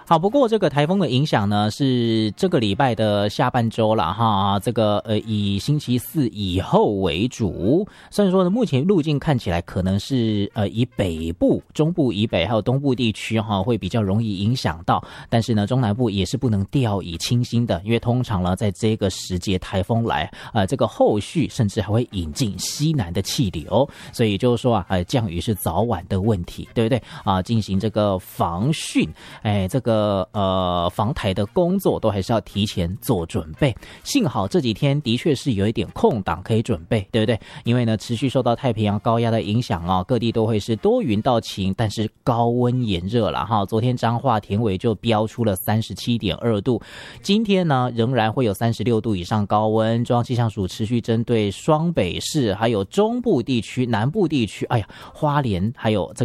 好，不过这个台风的影响呢，是这个礼拜的下半周了哈。这个以星期四以后为主。虽然说呢，目前路径看起来可能是以北部、中部以北还有东部地区哈会比较容易影响到，但是呢，中南部也是不能掉以轻心的，因为通常呢，在这个时节台风来，这个后续甚至还会引进西南的气流，所以就是说啊，降雨是早晚的问题，对不对啊？进行这个防汛，这个防台的工作都还是要提前做准备。幸好这几天的确是有一点空档可以准备，对不对？因为呢，持续受到太平洋高压的影响啊，各地都会是多云到晴，但是高温炎热了哈。昨天彰化田尾就飙出了37.2度，今天呢仍然会有36度以上高温。中央气象署持续针对双北市还有中部地区、南部地区，花莲还有这